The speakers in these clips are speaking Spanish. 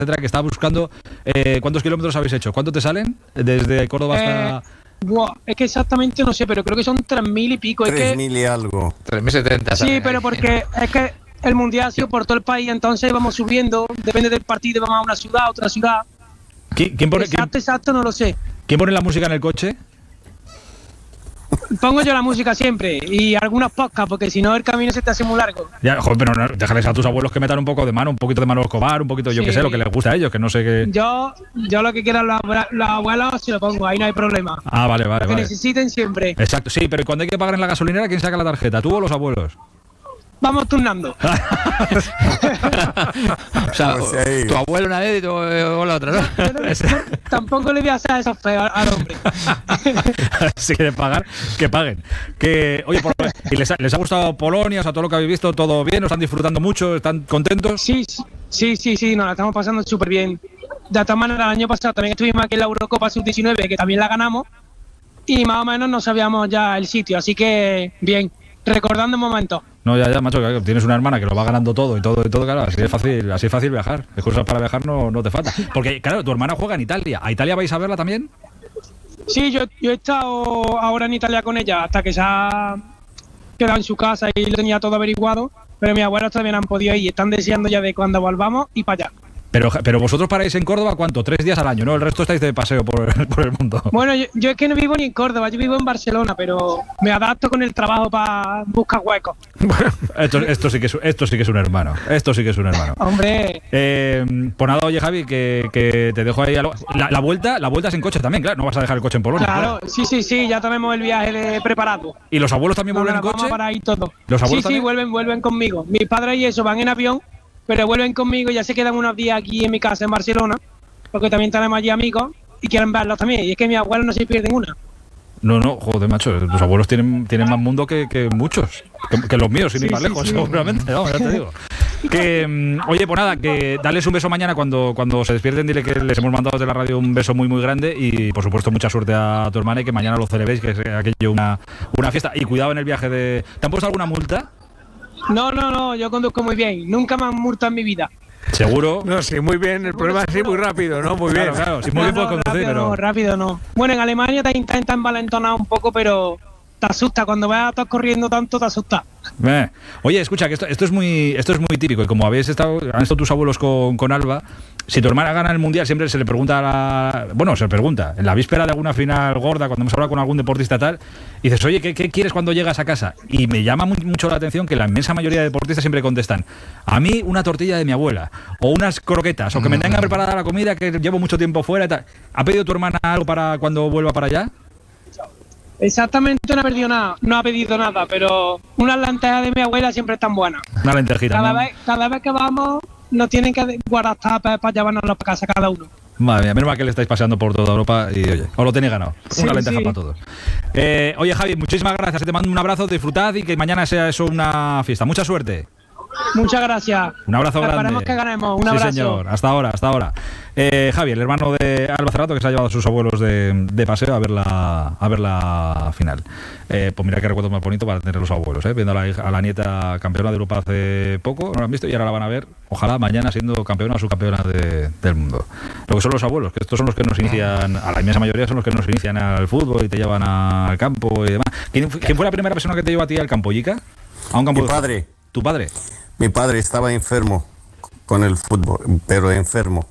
etcétera, que estaba buscando cuántos kilómetros habéis hecho. ¿Cuánto te salen desde Córdoba hasta...? Es que exactamente no sé, pero creo que son 3.000 y pico. 3.000 y algo. 3.070. Sí, pero porque es que el mundial ha sido por todo el país, entonces vamos subiendo, depende del partido, vamos a una ciudad, a otra ciudad. ¿Quién pone, Exacto, no lo sé. ¿Quién pone la música en el coche? Pongo yo la música siempre y algunas podcasts, porque si no el camino se te hace muy largo. Ya, joder, pero no, déjales a tus abuelos que metan un poco de mano, un poquito de Manolo Escobar, un poquito, yo qué sé, lo que les gusta a ellos, que no sé qué... Yo lo que quieran los abuelos se lo pongo, ahí no hay problema. Ah, vale. Lo que necesiten siempre. Exacto, sí, pero cuando hay que pagar en la gasolinera, ¿quién saca la tarjeta? ¿Tú o los abuelos? Vamos turnando. O sea, tu abuelo una vez y tu abuelo otra, ¿no? Tampoco le voy a hacer eso feo al hombre. Si quieren pagar, que paguen. Oye, ¿y les ha gustado Polonia? O sea, todo lo que habéis visto, ¿todo bien? ¿Os están disfrutando mucho? ¿Están contentos? Sí, nos la estamos pasando súper bien. De todas maneras, el año pasado también estuvimos aquí en la Eurocopa Sub-19, que también la ganamos, y más o menos no sabíamos ya el sitio, así que bien, recordando momentos. No, ya, macho, que tienes una hermana que lo va ganando todo y todo, claro, así es fácil viajar. Excusas para viajar no te falta. Porque, claro, tu hermana juega en Italia. ¿A Italia vais a verla también? Sí, yo he estado ahora en Italia con ella hasta que se ha quedado en su casa y lo tenía todo averiguado, pero mis abuelos todavía no han podido ir, están deseando ya de cuando volvamos y para allá. Pero vosotros paráis en Córdoba, ¿cuánto? 3 días al año, ¿no? El resto estáis de paseo por el mundo. Bueno, yo es que no vivo ni en Córdoba, yo vivo en Barcelona, pero me adapto con el trabajo para buscar huecos. Esto sí que es un hermano. Hombre. Pues nada, oye, Javi, que te dejo ahí. La vuelta es en coche también, claro. No vas a dejar el coche en Polonia. Claro. Sí, ya tenemos el viaje preparado. ¿Y los abuelos también vuelven en coche? Vamos para ahí todo. ¿Los abuelos sí, vuelven conmigo. Mis padres y eso van en avión, pero vuelven conmigo y ya se quedan unos días aquí en mi casa en Barcelona, porque también tenemos allí amigos y quieren verlos también. Y es que mis abuelos no se pierden una. No, joder, macho, los abuelos tienen más mundo que muchos, que los míos, sin ir más lejos, seguramente, vamos, ya te digo. Oye, pues nada, que darles un beso mañana cuando se despierten, dile que les hemos mandado desde la radio un beso muy, muy grande y, por supuesto, mucha suerte a tu hermana y que mañana lo celebréis, que es aquello una fiesta. Y cuidado en el viaje de... ¿Te han puesto alguna multa? No, yo conduzco muy bien, nunca me han multado en mi vida. ¿Seguro? No, sí, muy bien, el problema es ir muy rápido, ¿no? Muy bien. Claro, sí, muy bien puedes conducir, rápido no. Bueno, en Alemania te intentan envalentonar un poco, pero te asusta, cuando vas a todos corriendo tanto te asusta. Oye, escucha, que esto es muy típico, y como han estado tus abuelos con Alba, si tu hermana gana el mundial siempre se le pregunta en la víspera de alguna final gorda, cuando hemos hablado con algún deportista tal, y dices, oye, ¿qué quieres cuando llegas a casa? Y me llama mucho la atención que la inmensa mayoría de deportistas siempre contestan, a mí una tortilla de mi abuela, o unas croquetas, o que me tengan preparada la comida que llevo mucho tiempo fuera y tal. ¿Ha pedido tu hermana algo para cuando vuelva para allá? Exactamente, no ha pedido nada, pero unas lentejas de mi abuela siempre están buenas. Una lentejita, cada vez que vamos nos tienen que guardar tapas para llevárnoslo para casa cada uno. Madre mía, menos mal que le estáis paseando por toda Europa y, oye, os lo tenéis ganado. Una lenteja para todos. Oye, Javi, muchísimas gracias. Te mando un abrazo, disfrutad y que mañana sea eso una fiesta. Mucha suerte. Muchas gracias. Un abrazo grande. Esperemos que ganemos. Un abrazo. Sí, señor. Hasta ahora. Javi, el hermano de Alba Cerrato, que se ha llevado a sus abuelos de paseo a ver la final. Pues mira qué recuerdo más bonito para tener los abuelos, viendo a la nieta campeona de Europa hace poco, no la han visto y ahora la van a ver, ojalá mañana siendo campeona o subcampeona del mundo. Lo que son los abuelos, que estos son los que nos inician, a la inmensa mayoría son los que nos inician al fútbol y te llevan al campo y demás. ¿Quién fue la primera persona que te llevó a ti al campo, Yica? A un campo. Mi padre. ¿Tu padre? Mi padre estaba enfermo con el fútbol, pero enfermo.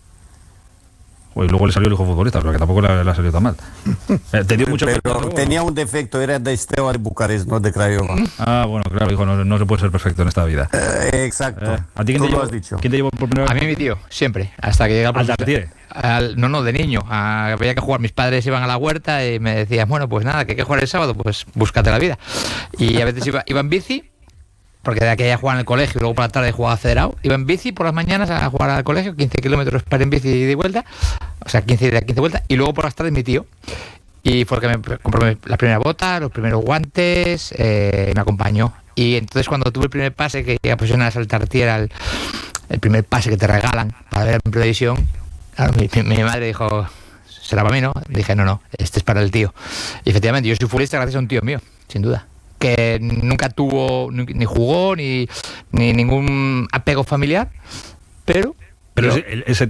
Y luego le salió el hijo futbolista, pero que tampoco le ha salido tan mal. ¿Te dio mucho pero tenía un defecto, era de Steaua de Bucarest, no de Craiova. Ah, bueno, claro, hijo, no se puede ser perfecto en esta vida. Exacto. ¿A ti quién te llevó? Has dicho. ¿Quién te llevó por primera vez? A mí mi tío, siempre, hasta que llega ¿Al Tartiere? No, de niño. Había que jugar, mis padres iban a la huerta y me decían, bueno, pues nada, que hay que jugar el sábado, pues búscate la vida. Y a veces iba en bici, porque de aquella jugaba en el colegio y luego por la tarde jugaba federado. Iba en bici por las mañanas a jugar al colegio, 15 kilómetros para en bici y de vuelta, o sea, 15 ida, 15 vueltas, y luego por las tardes mi tío. Y fue el que me compró la primera bota, los primeros guantes, me acompañó. Y entonces cuando tuve el primer pase, que ya posicionas al Tartiere, el primer pase que te regalan para ver en televisión, claro, mi madre dijo, será para mí, ¿no? Dije, no, este es para el tío. Y efectivamente, yo soy futbolista gracias a un tío mío, sin duda, que nunca tuvo, ni jugó, ni ningún apego familiar, pero ese